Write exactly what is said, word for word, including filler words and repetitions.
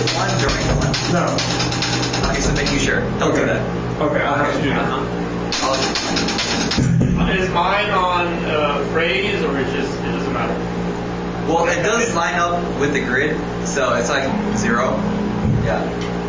one during the lunch? No. Okay, so making sure. Don't Okay. do that. Okay, I'll have to do that. Uh-huh. I'll Is mine on uh, phrase or is just it doesn't matter? Well, it does line up with the grid, so it's like zero. Yeah.